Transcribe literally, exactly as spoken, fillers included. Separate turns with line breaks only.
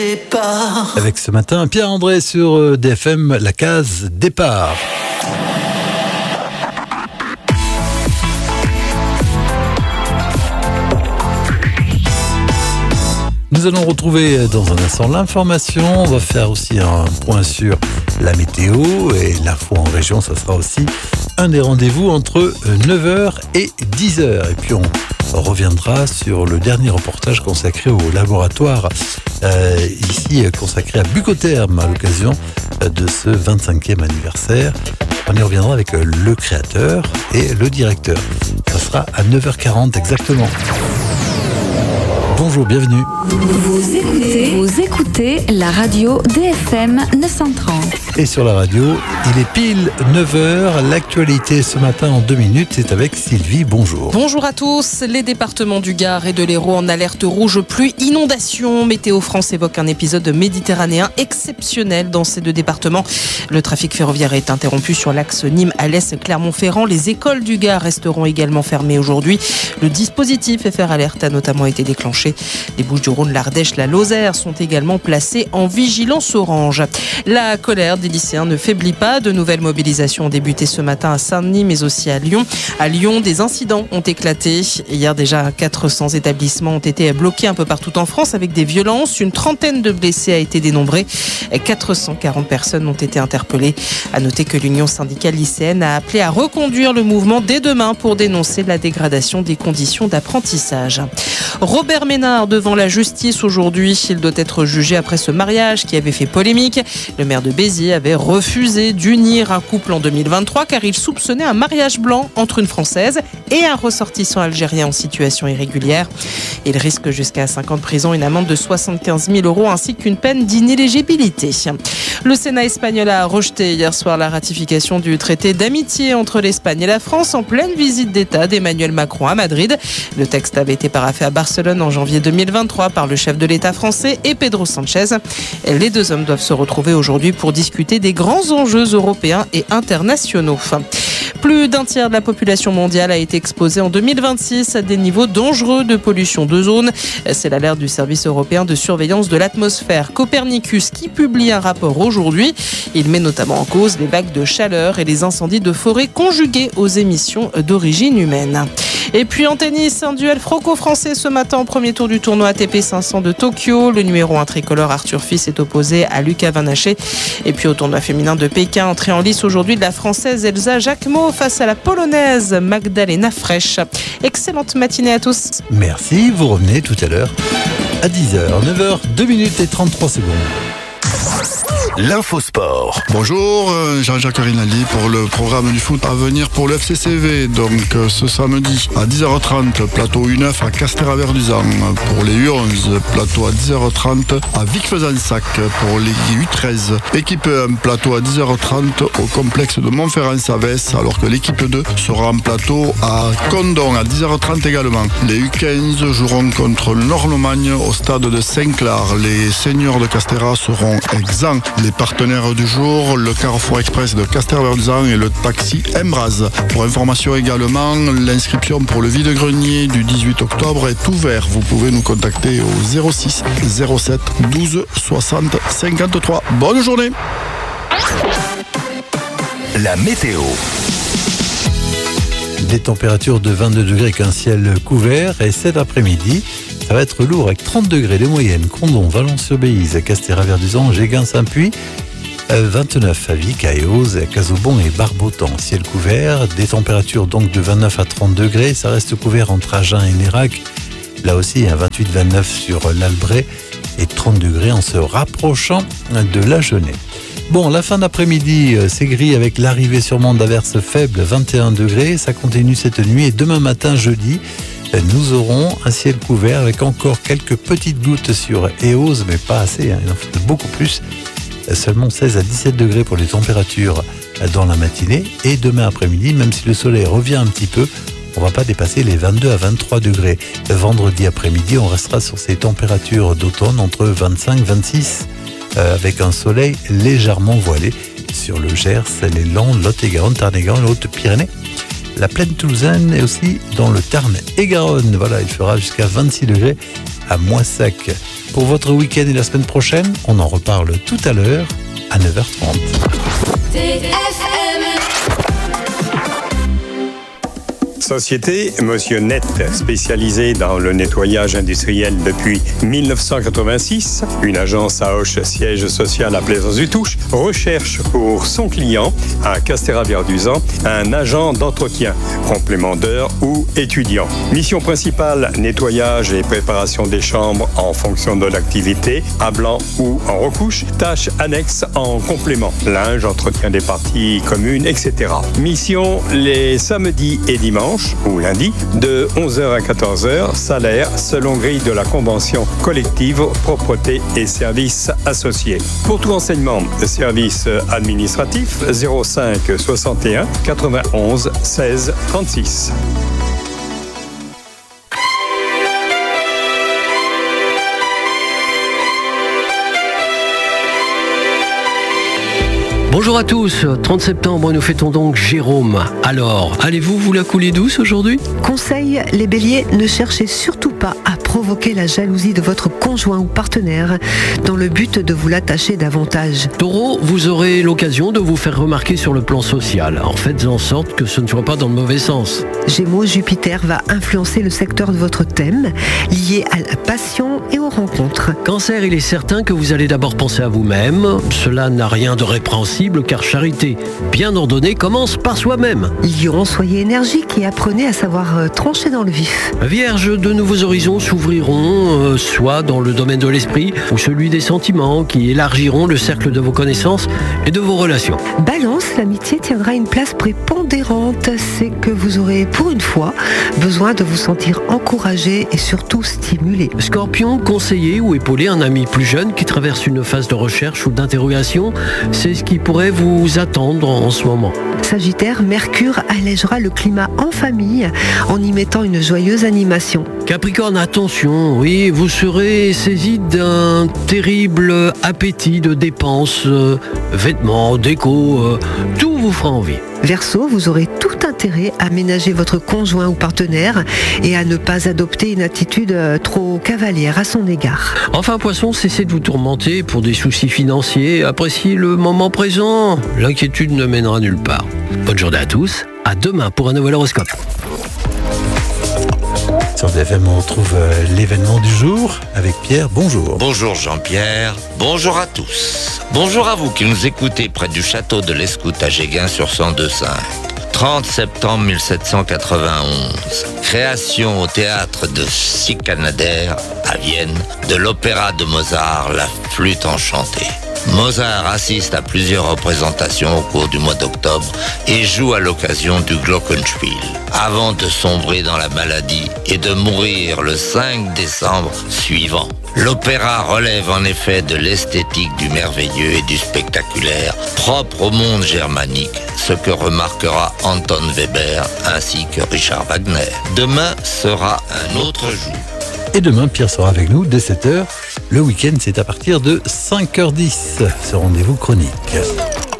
Avec ce matin, Pierre-André sur D F M, la case départ. Nous allons retrouver dans un instant l'information. On va faire aussi un point sur la météo et l'info en région. Ça sera aussi un des rendez-vous entre neuf heures et dix heures. Et puis on reviendra sur le dernier reportage consacré au laboratoire, euh, ici consacré à Bucotherm à l'occasion de ce vingt-cinquième anniversaire. On y reviendra avec le créateur et le directeur. Ça sera à neuf heures quarante exactement. Bonjour, bienvenue.
Vous écoutez, vous écoutez la radio D F M neuf cent trente.
Et sur la radio, il est pile neuf heures. L'actualité ce matin en deux minutes, c'est avec Sylvie. Bonjour.
Bonjour à tous. Les départements du Gard et de l'Hérault en alerte rouge pluie inondation. Météo France évoque un épisode méditerranéen exceptionnel dans ces deux départements. Le trafic ferroviaire est interrompu sur l'axe Nîmes-Alès-Clermont-Ferrand. Les écoles du Gard resteront également fermées aujourd'hui. Le dispositif F R Alerte a notamment été déclenché. Les Bouches-du-Rhône, l'Ardèche, la Lozère sont également placées en vigilance orange. La colère des lycéens ne faiblit pas. De nouvelles mobilisations ont débuté ce matin à Saint-Denis, mais aussi à Lyon. À Lyon, des incidents ont éclaté. Hier, déjà, quatre cents établissements ont été bloqués un peu partout en France avec des violences. Une trentaine de blessés a été dénombrée. quatre cent quarante personnes ont été interpellées. À noter que l'Union syndicale lycéenne a appelé à reconduire le mouvement dès demain pour dénoncer la dégradation des conditions d'apprentissage. Robert Ménard devant la justice aujourd'hui. Il doit être jugé après ce mariage qui avait fait polémique. Le maire de Béziers avait refusé d'unir un couple en deux mille vingt-trois car il soupçonnait un mariage blanc entre une Française et un ressortissant algérien en situation irrégulière. Il risque jusqu'à cinq ans de prison, une amende de soixante-quinze mille euros ainsi qu'une peine d'inéligibilité. Le Sénat espagnol a rejeté hier soir la ratification du traité d'amitié entre l'Espagne et la France en pleine visite d'État d'Emmanuel Macron à Madrid. Le texte avait été paraphé à Barcelone en janvier deux mille vingt-trois par le chef de l'État français et Pedro Sanchez. Les deux hommes doivent se retrouver aujourd'hui pour discuter des grands enjeux européens et internationaux. Plus d'un tiers de la population mondiale a été exposée en deux mille vingt-six à des niveaux dangereux de pollution d'ozone. C'est l'alerte du service européen de surveillance de l'atmosphère Copernicus qui publie un rapport aujourd'hui. Il met notamment en cause les vagues de chaleur et les incendies de forêt conjugués aux émissions d'origine humaine. Et puis en tennis, un duel franco-français ce matin au premier tour du tournoi A T P cinq cents de Tokyo. Le numéro un tricolore Arthur Fils est opposé à Lucas Van Haché. Et puis au tournoi féminin de Pékin, entrée en lice aujourd'hui de la Française Elsa Jacquemot face à la Polonaise Magdalena Frech. Excellente matinée à tous.
Merci, vous revenez tout à l'heure à dix heures. neuf heures, deux minutes et trente-trois secondes.
L'infosport.
Bonjour, Jean-Jacques Rinaldi pour le programme du foot à venir pour le F C C V. Donc ce samedi à dix heures trente, plateau U neuf à Castéra-Verduzan. Pour les U onze, plateau à dix heures trente à Vic-Fezensac. Pour les U treize, équipe un, plateau à dix heures trente au complexe de Montferrand-Savès, alors que l'équipe deux sera en plateau à Condon à dix heures trente également. Les U quinze joueront contre le Nord-Lomagne au stade de Saint-Clar. Les seniors de Castéra seront exempts. Les partenaires du jour, le Carrefour Express de Castéra-Verduzan et le taxi Embraz. Pour information également, l'inscription pour le vide-grenier du dix-huit octobre est ouverte. Vous pouvez nous contacter au zéro six zéro sept douze soixante cinquante-trois. Bonne journée.
La météo.
Des températures de vingt-deux degrés avec un ciel couvert et cet après-midi, ça va être lourd avec trente degrés de moyenne. Condom, Valence-sur-Béise, Castéra-Verduzan, Géguin-Saint-Puy, vingt-neuf à Vic, à Éoz, à Casaubon et Barbotan. Ciel couvert, des températures donc de vingt-neuf à trente degrés. Ça reste couvert entre Agen et Nérac. Là aussi, à vingt-huit vingt-neuf sur l'Albret et trente degrés en se rapprochant de la Genève. Bon, la fin d'après-midi, c'est gris avec l'arrivée sûrement d'averses faibles, vingt et un degrés. Ça continue cette nuit et demain matin, jeudi, nous aurons un ciel couvert avec encore quelques petites gouttes sur Éoz, mais pas assez, hein, il en faut beaucoup plus. Seulement seize à dix-sept degrés pour les températures dans la matinée. Et demain après-midi, même si le soleil revient un petit peu, on ne va pas dépasser les vingt-deux à vingt-trois degrés. Vendredi après-midi, on restera sur ces températures d'automne entre vingt-cinq et vingt-six, euh, avec un soleil légèrement voilé sur le Gers, les Landes, Lot-et-Garonne, Tarn-et-Garonne, Hautes-Pyrénées. la plaine toulousaine et aussi dans le Tarn et Garonne. Voilà, il fera jusqu'à vingt-six degrés à Moissac. Pour votre week-end et la semaine prochaine, on en reparle tout à l'heure à neuf heures trente.
Société Monsieur Net, spécialisée dans le nettoyage industriel depuis mille neuf cent quatre-vingt-six. Une agence à Auch, siège social à Plaisance-du-Touche, recherche pour son client à Castéra-Verduzan un agent d'entretien, complément d'heures ou étudiant. Mission principale, nettoyage et préparation des chambres en fonction de l'activité, à blanc ou en recouche. Tâches annexes en complément, linge, entretien des parties communes, et cetera. Mission les samedis et dimanches ou lundi, de onze heures à quatorze heures, salaire selon grille de la convention collective, propreté et services associés. Pour tout renseignement, service administratif zéro cinq soixante et un quatre-vingt-onze seize trente-six.
Bonjour à tous, trente septembre, nous fêtons donc Jérôme. Alors, allez-vous vous la couler douce aujourd'hui ?
Conseil, les béliers, ne cherchez surtout pas à provoquer la jalousie de votre conjoint ou partenaire dans le but de vous l'attacher davantage.
Taureau, vous aurez l'occasion de vous faire remarquer sur le plan social. Alors faites en sorte que ce ne soit pas dans le mauvais sens.
Gémeaux, Jupiter va influencer le secteur de votre thème, lié à la passion et aux rencontres.
Cancer, il est certain que vous allez d'abord penser à vous-même. Cela n'a rien de répréhensible car charité bien ordonnée commence par soi-même.
Lion, soyez énergique et apprenez à savoir euh, trancher dans le vif.
Vierge, de nouveaux horizons s'ouvriront, euh, soit dans le domaine de l'esprit ou celui des sentiments qui élargiront le cercle de vos connaissances et de vos relations.
Balance, l'amitié tiendra une place prépondérante. C'est que vous aurez pour une fois besoin de vous sentir encouragé et surtout stimulé.
Scorpion, conseiller ou épauler un ami plus jeune qui traverse une phase de recherche ou d'interrogation, c'est ce qui pourrait vous attendre en ce moment.
Sagittaire, Mercure allègera le climat en famille en y mettant une joyeuse animation.
Capricorne, attention, oui, vous serez saisi d'un terrible appétit de dépenses, euh, vêtements, déco, euh, tout vous fera envie.
Verseau, vous aurez tout intérêt à ménager votre conjoint ou partenaire et à ne pas adopter une attitude trop cavalière à son égard.
Enfin, Poisson, cessez de vous tourmenter pour des soucis financiers. Appréciez le moment présent. L'inquiétude ne mènera nulle part. Bonne journée à tous. À demain pour un nouvel horoscope.
Sur D F M, on retrouve l'événement du jour avec Pierre. Bonjour.
Bonjour Jean-Pierre. Bonjour à tous. Bonjour à vous qui nous écoutez près du château de l'Escoute à Géguin sur cent deux virgule cinq. trente septembre mille sept cent quatre-vingt-onze. Création au théâtre de Sicanader à Vienne de l'opéra de Mozart, La Flûte enchantée. Mozart assiste à plusieurs représentations au cours du mois d'octobre et joue à l'occasion du Glockenspiel, avant de sombrer dans la maladie et de mourir le cinq décembre suivant. L'opéra relève en effet de l'esthétique du merveilleux et du spectaculaire, propre au monde germanique, ce que remarquera Anton Weber ainsi que Richard Wagner. Demain sera un autre jour.
Et demain, Pierre sera avec nous dès sept heures. Le week-end, c'est à partir de cinq heures dix, ce rendez-vous chronique.